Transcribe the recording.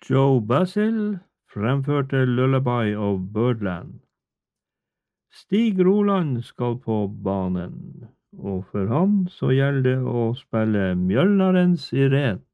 Joe Basil fremførte Lullaby of Birdland. Stig Roland skal på banen, og for han så gjelder det å spille Mjølnarens siren.